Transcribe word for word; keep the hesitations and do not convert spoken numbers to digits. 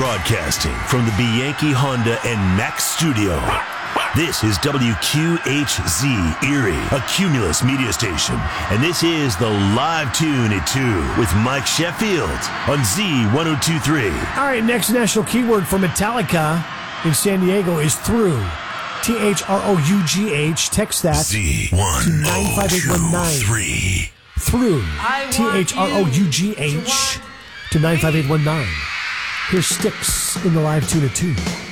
Broadcasting from the Bianchi Honda and Max studio. This is W Q H Z Erie, a Cumulus media station. And this is the Live Tune at two with Mike Sheffield on Z one oh two point three. All right, next national keyword for Metallica in San Diego is through. T H R O U G H. Text that Z to one nine five eight one nine. three. Through. T H R O U G H to nine five eight one nine. Here's Styx in the Live Tune at two.